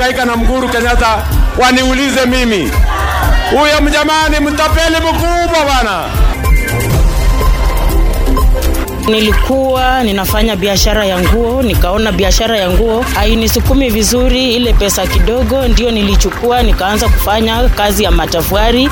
wanahangaika na Mguru Kenyatta waniulize mimi. Huyo mjamani mtapeli mkubwa bana. Nilikuwa ninafanya biashara ya nguo, nikaona biashara ya nguo hainisukumi vizuri, ile pesa kidogo ndio nilichukua nikaanza kufanya kazi ya matafari.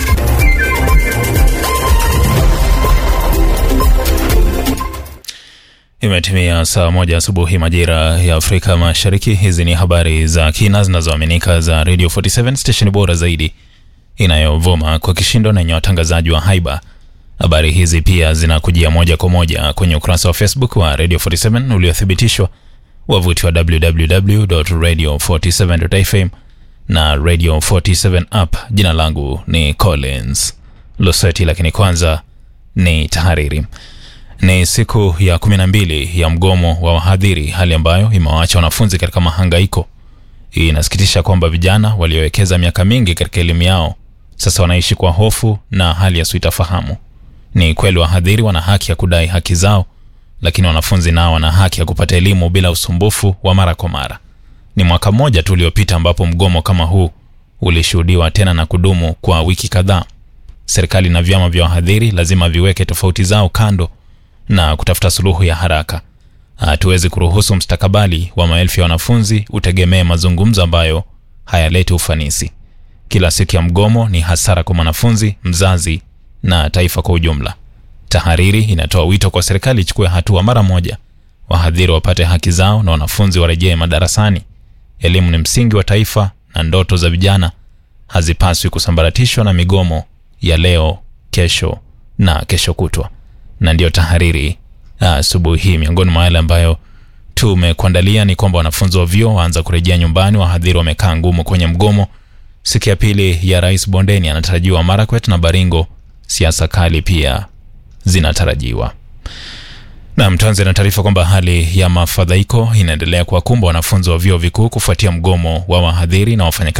Imetimia saa 1 asubuhi majira ya Afrika Mashariki. Hizi ni habari za kina zinazoaminika za Radio 47 station bora zaidi inayovuma kwa kishindo na yenye watangazaji wa haiba. Habari hizi pia zinakujia moja kwa moja kwenye ukurasa wa Facebook wa Radio 47 uliothibitishwa, wavuti wa www.radio47.fm na Radio 47 app. Jina langu ni Collins Loseti, lakini kwanza ni tahariri. Ni siku ya 12 ya mgomo wa wahadhiri, hali ambayo imewaacha wanafunzi katika mahangaiko. Hii inasikitisha kwamba vijana waliowekeza miaka mingi katika elimu yao sasa wanaishi kwa hofu na hali ya sitofahamu. Ni kweli wahadhiri wana haki ya kudai haki zao, lakini wanafunzi nao wana haki ya kupata elimu bila usumbufu wa mara kwa mara. Ni mwaka mmoja tu uliopita ambapo mgomo kama huu ulishuhudiwa tena na kudumu kwa wiki kadhaa. Serikali na vyama vya wahadhiri lazima viweke tofauti zao kando na kutafuta suluhu ya haraka. Hatuwezi kuruhusu mustakabali wa maelfu ya wanafunzi utegemee mazungumzo ambayo hayaleti ufanisi. Kila siku ya mgomo ni hasara kwa mwanafunzi, mzazi na taifa kwa ujumla. Tahariri inatoa wito kwa serikali ichukue hatua mara moja. Wahadhiri wapate haki zao na wanafunzi warejee madarasani. Elimu ni msingi wa taifa na ndoto za vijana hazipaswi kusambaratishwa na migomo ya leo, kesho na kesho kutwa. Na ndio tahariri asubuhi hii. Miongoni mwa yale ambayo tumekuandalia ni kwamba wanafunzi wa vyuo waanza kurejea nyumbani, wahadhiri wamekaa ngumu kwenye mgomo. Siku ya pili ya Rais Bondeni anatarajiwa Marakwet na Baringo. Siasa kali pia zinatarajiwa. Na mtuanze na taarifa kwamba hali ya mafadhaiko inaendelea kuwakumba wanafunzi wa vyuo vikuu kufuatia mgomo wa wahadhiri na wafanyakazi